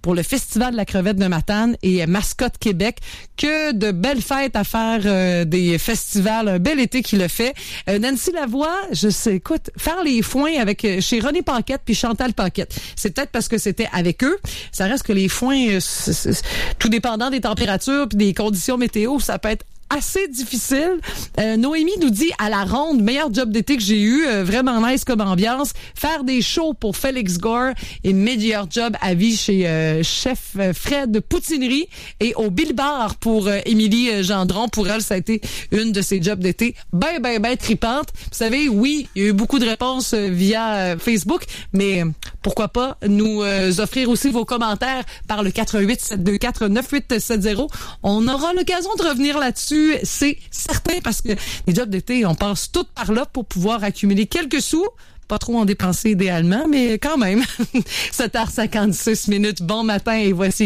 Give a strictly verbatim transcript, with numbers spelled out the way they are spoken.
pour le Festival de la crevette de Matane et Mascotte Québec. Que de belles fêtes à faire euh, des festivals. Un bel été qui le fait. Euh, Nancy Lavoie, je sais, écoute, faire les foins avec euh, chez René Paquette puis Chantal Paquette. C'est peut-être parce que c'était avec eux. Ça reste que les foins, euh, c'est, c'est, tout dépendant des températures puis des conditions météo, ça peut être assez difficile. Euh, Noémie nous dit à la ronde, meilleur job d'été que j'ai eu, euh, vraiment nice comme ambiance. Faire des shows pour Félix Gore et meilleur job à vie chez euh, Chef Fred Poutinerie et au Bill Bar pour euh, Émilie Gendron. Pour elle, ça a été une de ses jobs d'été ben, ben, ben tripante. Vous savez, oui, il y a eu beaucoup de réponses euh, via euh, Facebook, mais euh, pourquoi pas nous euh, offrir aussi vos commentaires par le quatre un huit sept deux quatre neuf huit sept zéro. On aura l'occasion de revenir là-dessus. C'est certain parce que les jobs d'été, on passe tout par là pour pouvoir accumuler quelques sous. Pas trop en dépenser idéalement, mais quand même. sept heures cinquante-six minutes. Bon matin et voici